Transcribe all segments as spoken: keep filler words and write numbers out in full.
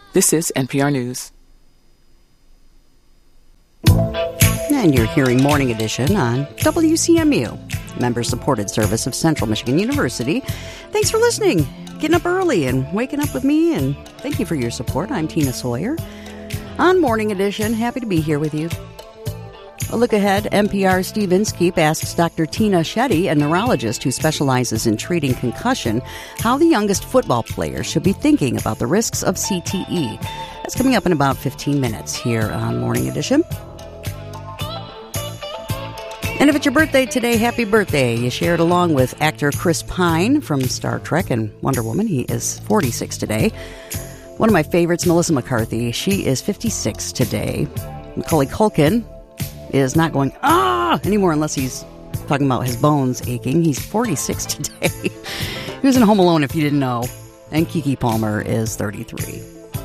This is N P R News. And you're hearing Morning Edition on W C M U, member-supported service of Central Michigan University. Thanks for listening, getting up early and waking up with me, and thank you for your support. I'm Tina Sawyer. On Morning Edition, happy to be here with you. A look ahead, N P R's Steve Inskeep asks Doctor Tina Shetty, a neurologist who specializes in treating concussion, how the youngest football players should be thinking about the risks of C T E. That's coming up in about fifteen minutes here on Morning Edition. And if it's your birthday today, happy birthday. You shared along with actor Chris Pine from Star Trek and Wonder Woman. He is forty-six today. One of my favorites, Melissa McCarthy. She is fifty-six today. Macaulay Culkin is not going, ah, anymore unless he's talking about his bones aching. He's forty-six today. He was in Home Alone, if you didn't know. And Keke Palmer is thirty-three.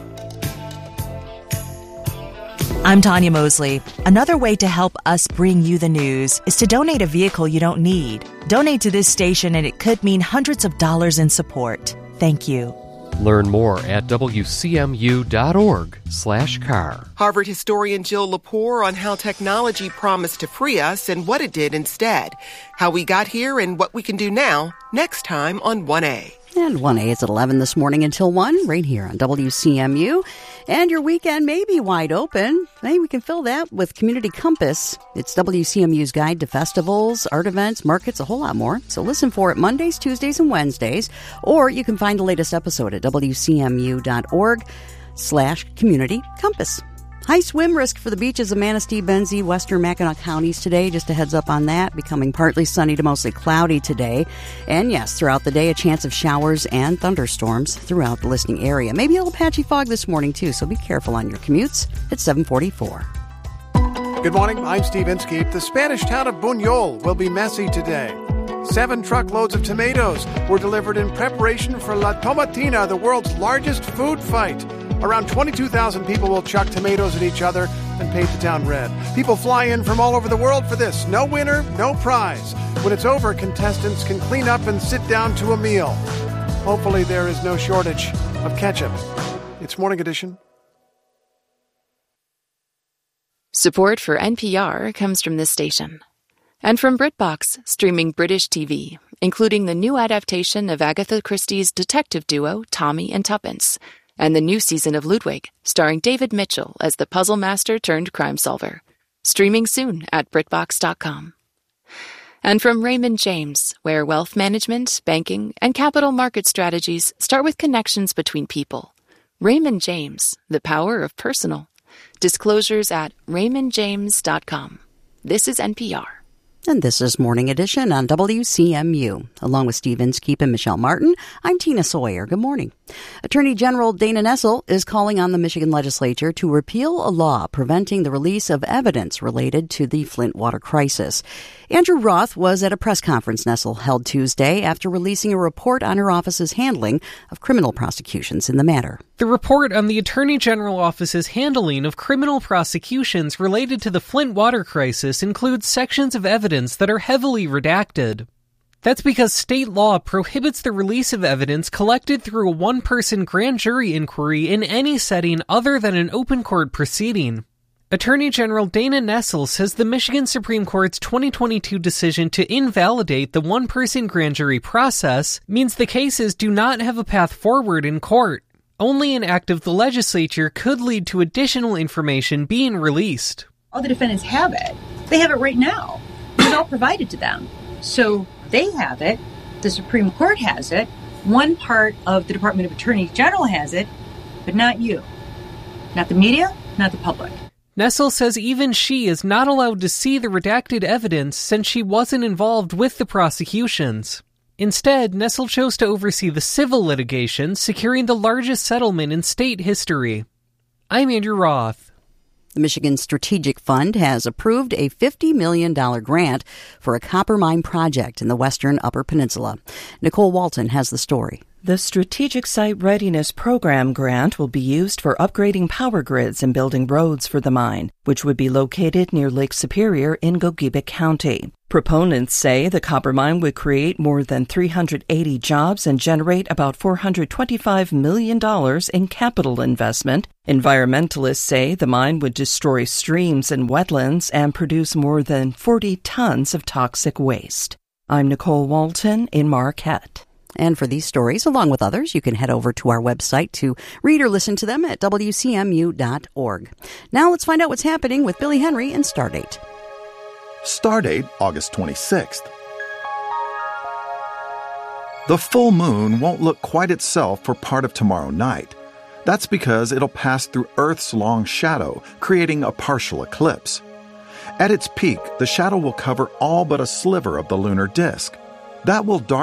I'm Tanya Mosley. Another way to help us bring you the news is to donate a vehicle you don't need. Donate to this station and it could mean hundreds of dollars in support. Thank you. Learn more at W C M U dot org slash car. Harvard historian Jill Lepore on how technology promised to free us and what it did instead. How we got here and what we can do now, next time on one A. And one A is at eleven this morning until one, right here on W C M U. And your weekend may be wide open. Hey, we can fill that with Community Compass. It's W C M U's guide to festivals, art events, markets, a whole lot more. So listen for it Mondays, Tuesdays, and Wednesdays. Or you can find the latest episode at W C M U dot org slash Community Compass. High swim risk for the beaches of Manistee, Benzie, western Mackinac counties today. Just a heads up on that. Becoming partly sunny to mostly cloudy today. And yes, throughout the day, a chance of showers and thunderstorms throughout the listening area. Maybe a little patchy fog this morning, too, so be careful on your commutes. It's seven forty-four. Good morning. I'm Steve Inskeep. The Spanish town of Buñol will be messy today. Seven truckloads of tomatoes were delivered in preparation for La Tomatina, the world's largest food fight. Around twenty-two thousand people will chuck tomatoes at each other and paint the town red. People fly in from all over the world for this. No winner, no prize. When it's over, contestants can clean up and sit down to a meal. Hopefully there is no shortage of ketchup. It's Morning Edition. Support for N P R comes from this station. And from BritBox, streaming British T V, including the new adaptation of Agatha Christie's detective duo Tommy and Tuppence, and the new season of Ludwig, starring David Mitchell as the puzzle master turned crime solver. Streaming soon at BritBox dot com. And from Raymond James, where wealth management, banking, and capital market strategies start with connections between people. Raymond James, the power of personal. Disclosures at Raymond James dot com. This is N P R. And this is Morning Edition on W C M U. Along with Steve Inskeep and Michelle Martin, I'm Tina Sawyer. Good morning. Attorney General Dana Nessel is calling on the Michigan legislature to repeal a law preventing the release of evidence related to the Flint water crisis. Andrew Roth was at a press conference Nessel held Tuesday after releasing a report on her office's handling of criminal prosecutions in the matter. The report on the Attorney General Office's handling of criminal prosecutions related to the Flint water crisis includes sections of evidence that are heavily redacted. That's because state law prohibits the release of evidence collected through a one-person grand jury inquiry in any setting other than an open court proceeding. Attorney General Dana Nessel says the Michigan Supreme Court's twenty twenty-two decision to invalidate the one-person grand jury process means the cases do not have a path forward in court. Only an act of the legislature could lead to additional information being released. All the defendants have it. They have it right now. It's all provided to them. So they have it. The Supreme Court has it. One part of the Department of Attorney General has it, but not you. Not the media, not the public. Nessel says even she is not allowed to see the redacted evidence since she wasn't involved with the prosecutions. Instead, Nessel chose to oversee the civil litigation, securing the largest settlement in state history. I'm Andrew Roth. The Michigan Strategic Fund has approved a fifty million dollars grant for a copper mine project in the western Upper Peninsula. Nicole Walton has the story. The Strategic Site Readiness Program grant will be used for upgrading power grids and building roads for the mine, which would be located near Lake Superior in Gogebic County. Proponents say the copper mine would create more than three hundred eighty jobs and generate about four hundred twenty-five million dollars in capital investment. Environmentalists say the mine would destroy streams and wetlands and produce more than forty tons of toxic waste. I'm Nicole Walton in Marquette. And for these stories, along with others, you can head over to our website to read or listen to them at W C M U dot org. Now let's find out what's happening with Billy Henry and Stardate. Stardate, August twenty-sixth. The full moon won't look quite itself for part of tomorrow night. That's because it'll pass through Earth's long shadow, creating a partial eclipse. At its peak, the shadow will cover all but a sliver of the lunar disk. That will darken